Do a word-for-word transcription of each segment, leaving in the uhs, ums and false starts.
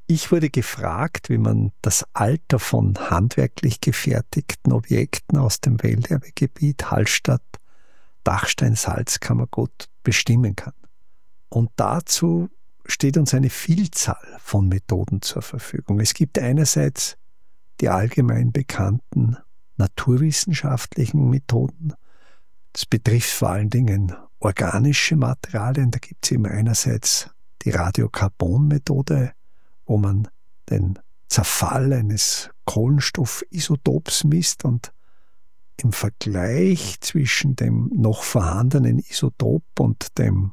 Ich wurde gefragt, wie man das Alter von handwerklich gefertigten Objekten aus dem Welterbegebiet Hallstatt, Dachstein, Salzkammergut bestimmen kann. Und dazu steht uns eine Vielzahl von Methoden zur Verfügung. Es gibt einerseits die allgemein bekannten naturwissenschaftlichen Methoden. Das betrifft vor allen Dingen organische Materialien. Da gibt es eben einerseits die Radiokarbon-Methode, wo man den Zerfall eines Kohlenstoffisotops misst und im Vergleich zwischen dem noch vorhandenen Isotop und dem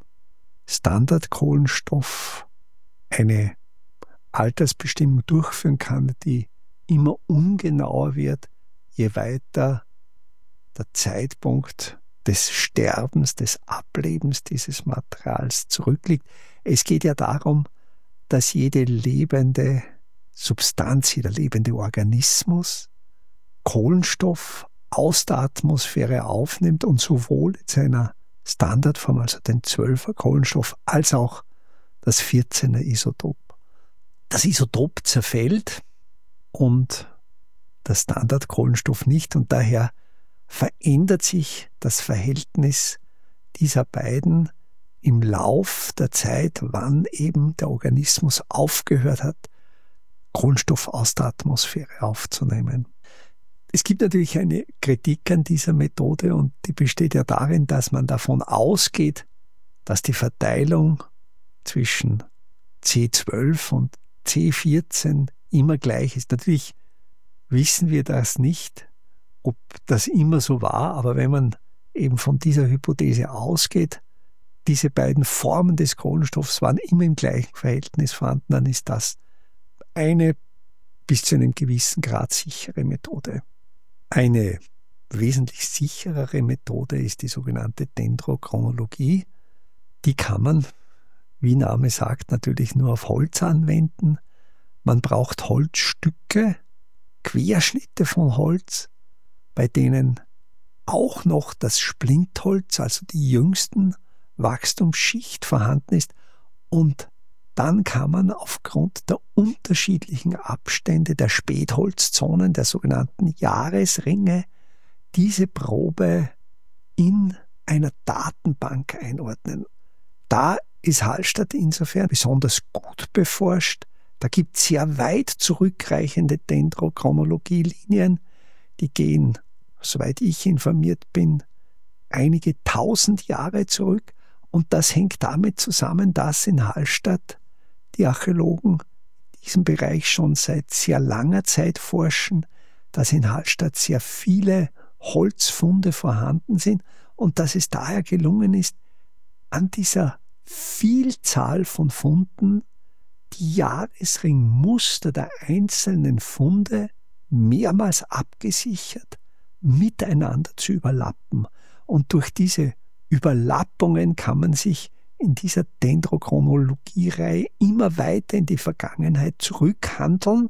Standardkohlenstoff eine Altersbestimmung durchführen kann, die immer ungenauer wird, je weiter der Zeitpunkt des Sterbens, des Ablebens dieses Materials zurückliegt. Es geht ja darum, dass jede lebende Substanz, jeder lebende Organismus Kohlenstoff aus der Atmosphäre aufnimmt und sowohl in seiner Standardform, also den zwölfer Kohlenstoff, als auch das vierzehner Isotop. Das Isotop zerfällt und der Standardkohlenstoff nicht, und daher verändert sich das Verhältnis dieser beiden im Lauf der Zeit, wann eben der Organismus aufgehört hat, Kohlenstoff aus der Atmosphäre aufzunehmen. Es gibt natürlich eine Kritik an dieser Methode, und die besteht ja darin, dass man davon ausgeht, dass die Verteilung zwischen C zwölf und C vierzehn immer gleich ist. Natürlich wissen wir das nicht, ob das immer so war, aber wenn man eben von dieser Hypothese ausgeht, diese beiden Formen des Kohlenstoffs waren immer im gleichen Verhältnis vorhanden, dann ist das eine bis zu einem gewissen Grad sichere Methode. Eine wesentlich sicherere Methode ist die sogenannte Dendrochronologie. Die kann man, wie Name sagt, natürlich nur auf Holz anwenden. Man braucht Holzstücke, Querschnitte von Holz, bei denen auch noch das Splintholz, also die jüngsten Wachstumsschicht vorhanden ist, und dann kann man aufgrund der unterschiedlichen Abstände der Spätholzzonen, der sogenannten Jahresringe, diese Probe in einer Datenbank einordnen. Da ist Hallstatt insofern besonders gut beforscht. Da gibt es sehr weit zurückreichende Dendrochronologie-Linien, die gehen, soweit ich informiert bin, einige tausend Jahre zurück. Und das hängt damit zusammen, dass in Hallstatt die Archäologen diesen Bereich schon seit sehr langer Zeit forschen, dass in Hallstatt sehr viele Holzfunde vorhanden sind und dass es daher gelungen ist, an dieser Vielzahl von Funden die Jahresringmuster der einzelnen Funde mehrmals abgesichert miteinander zu überlappen. Und durch diese Überlappungen kann man sich in dieser Dendrochronologie-Reihe immer weiter in die Vergangenheit zurückhandeln,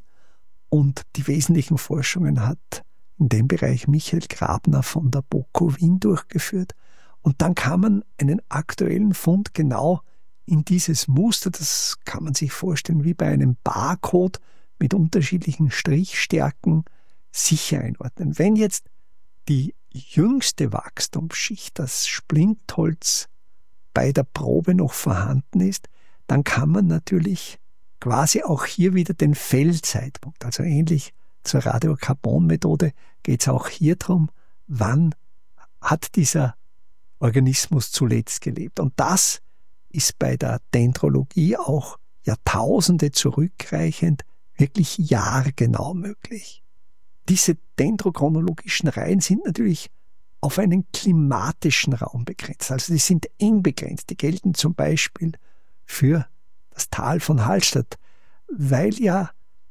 und die wesentlichen Forschungen hat in dem Bereich Michael Grabner von der BOKU Wien durchgeführt. Und dann kann man einen aktuellen Fund genau in dieses Muster, das kann man sich vorstellen wie bei einem Barcode mit unterschiedlichen Strichstärken, sicher einordnen. Wenn jetzt die jüngste Wachstumsschicht, das Splintholz, bei der Probe noch vorhanden ist, dann kann man natürlich quasi auch hier wieder den Fellzeitpunkt, also ähnlich zur Radiokarbon-Methode, geht es auch hier darum, wann hat dieser Organismus zuletzt gelebt. Und das ist bei der Dendrologie auch Jahrtausende zurückreichend wirklich jahrgenau möglich. Diese dendrochronologischen Reihen sind natürlich auf einen klimatischen Raum begrenzt. Also die sind eng begrenzt. Die gelten zum Beispiel für das Tal von Hallstatt, weil ja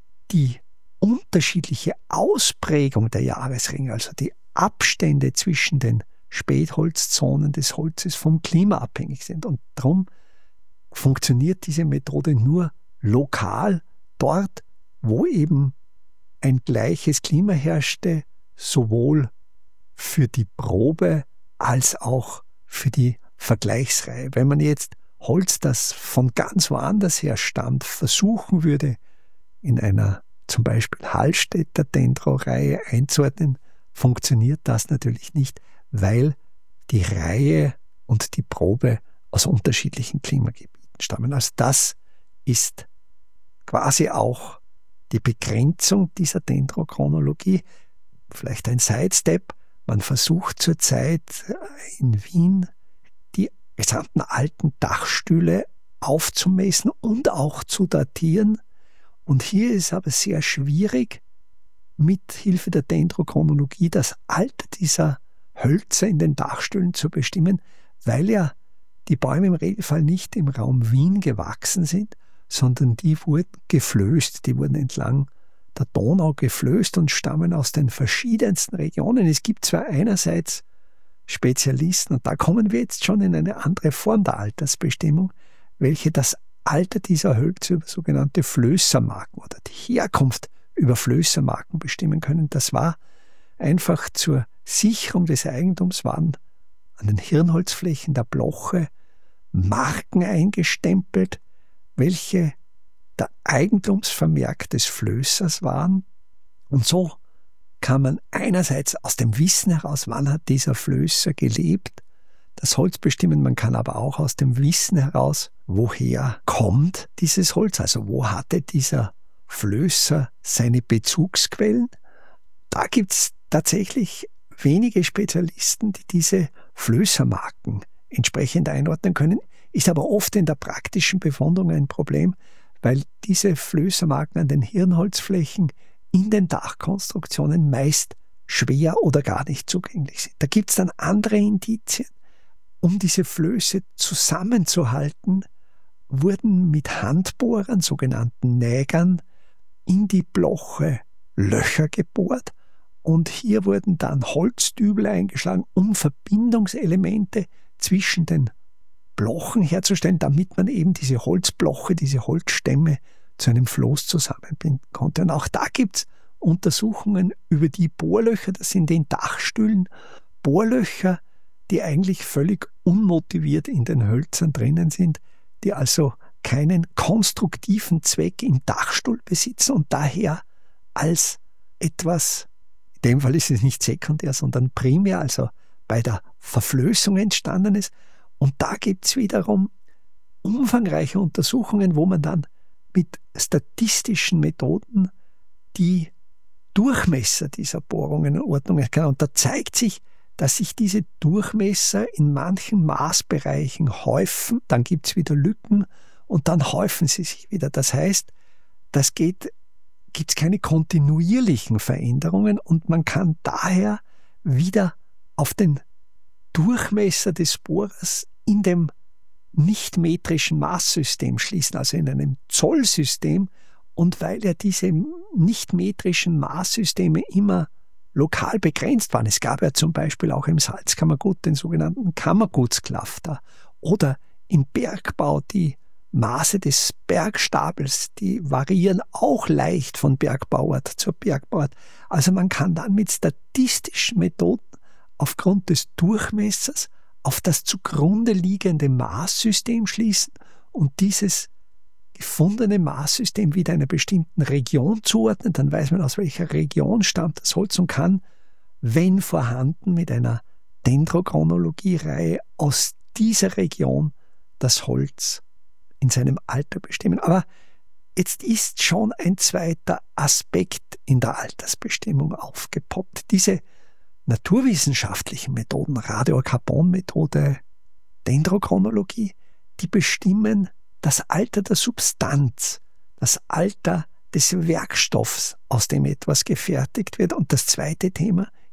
die unterschiedliche Ausprägung der Jahresringe, also die Abstände zwischen den Spätholzzonen des Holzes vom Klima abhängig sind. Und darum funktioniert diese Methode nur lokal, dort, wo eben ein gleiches Klima herrschte, sowohl für die Probe als auch für die Vergleichsreihe. Wenn man jetzt Holz, das von ganz woanders her stammt, versuchen würde, in einer zum Beispiel Hallstätter Dendroreihe einzuordnen, funktioniert das natürlich nicht, weil die Reihe und die Probe aus unterschiedlichen Klimagebieten stammen. Also das ist quasi auch die Begrenzung dieser Dendrochronologie. Vielleicht ein Sidestep. Man versucht zurzeit in Wien die gesamten alten Dachstühle aufzumessen und auch zu datieren. Und hier ist aber sehr schwierig, mit Hilfe der Dendrochronologie das Alter dieser Hölzer in den Dachstühlen zu bestimmen, weil ja die Bäume im Regelfall nicht im Raum Wien gewachsen sind, sondern die wurden geflößt, die wurden entlang der Donau geflößt und stammen aus den verschiedensten Regionen. Es gibt zwar einerseits Spezialisten, und da kommen wir jetzt schon in eine andere Form der Altersbestimmung, welche das Alter dieser Hölzer über sogenannte Flößermarken oder die Herkunft über Flößermarken bestimmen können. Das war einfach zur Sicherung des Eigentums, waren an den Hirnholzflächen der Bloche Marken eingestempelt, welche der Eigentumsvermerk des Flößers waren. Und so kann man einerseits aus dem Wissen heraus, wann hat dieser Flößer gelebt, das Holz bestimmen. Man kann aber auch aus dem Wissen heraus, woher kommt dieses Holz, also wo hatte dieser Flößer seine Bezugsquellen. Da gibt es tatsächlich wenige Spezialisten, die diese Flößermarken entsprechend einordnen können, ist aber oft in der praktischen Befundung ein Problem, weil diese Flößermarken an den Hirnholzflächen in den Dachkonstruktionen meist schwer oder gar nicht zugänglich sind. Da gibt es dann andere Indizien. Um diese Flöße zusammenzuhalten, wurden mit Handbohrern, sogenannten Nägern, in die Bloche Löcher gebohrt und hier wurden dann Holzdübel eingeschlagen, um Verbindungselemente zwischen den Blochen herzustellen, damit man eben diese Holzbloche, diese Holzstämme zu einem Floß zusammenbinden konnte. Und auch da gibt es Untersuchungen über die Bohrlöcher, das sind in Dachstühlen Bohrlöcher, die eigentlich völlig unmotiviert in den Hölzern drinnen sind, die also keinen konstruktiven Zweck im Dachstuhl besitzen und daher als etwas, in dem Fall ist es nicht sekundär, sondern primär, also bei der Verflößung entstanden ist. Und da gibt es wiederum umfangreiche Untersuchungen, wo man dann mit statistischen Methoden die Durchmesser dieser Bohrungen in Ordnung kann. Und da zeigt sich, dass sich diese Durchmesser in manchen Maßbereichen häufen, dann gibt es wieder Lücken und dann häufen sie sich wieder. Das heißt, das geht, gibt es keine kontinuierlichen Veränderungen und man kann daher wieder auf den Durchmesser des Bohrers in dem nichtmetrischen Maßsystem schließen, also in einem Zollsystem. Und weil ja diese nichtmetrischen Maßsysteme immer lokal begrenzt waren, es gab ja zum Beispiel auch im Salzkammergut den sogenannten Kammergutsklafter oder im Bergbau die Maße des Bergstapels, die variieren auch leicht von Bergbauart zu Bergbauart. Also man kann dann mit statistischen Methoden aufgrund des Durchmessers auf das zugrunde liegende Maßsystem schließen und dieses gefundene Maßsystem wieder einer bestimmten Region zuordnen. Dann weiß man, aus welcher Region stammt das Holz und kann, wenn vorhanden, mit einer Dendrochronologie-Reihe aus dieser Region das Holz in seinem Alter bestimmen. Aber jetzt ist schon ein zweiter Aspekt in der Altersbestimmung aufgepoppt. Diese naturwissenschaftlichen Methoden, Radiokarbonmethode, Dendrochronologie, die bestimmen das Alter der Substanz, das Alter des Werkstoffs, aus dem etwas gefertigt wird. Und das zweite Thema